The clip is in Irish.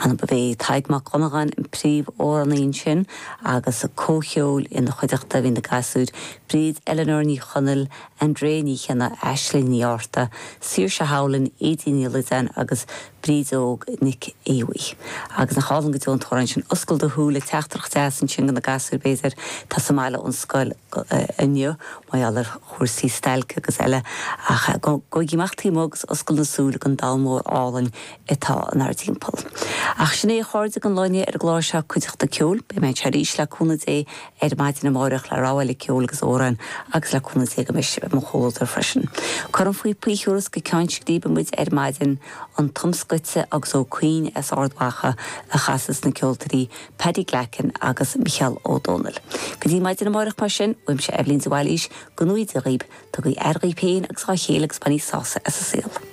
an ba bhé taigmach gonagan in príomh ó an aon sin agus a cócheol in na chuideachta hín na gasúd bríd Eleanor ní chonel André ní chena Ashley ní orta Sir se howlin édí ní lidan agus bríd óg Nick Ewi. Agus na chálan go tún thoran sin oscail do húla teachtarach deasan sin na gasúd béidir tá sa máile an scoil inniu mai allar chuirsaí stelce agus eile ach go gimachtaí mógus oscail na súla an dalmór álainn itá an ar timppel. Ach sin é cháirde an láine ar gláir se chuideachta ceol, be méid se rís le cúna é ar maidin na máireach le ráhaile ceol agus óran agus le cúna é go mis mo chóiltar freisin. Chur an faoi príomhúras go ceann díba muid ar maidin an tomscoite agus ó cuoin as ardhacha a chasas na ceoltarí Paddy Glacken agus Michael O'Donnell. Go dtí maidin na máireach mar sin, bhuaim se Evelyn Zawalís go nuid a riib, tá go RIP agus á chéalagus baní sása as a síl.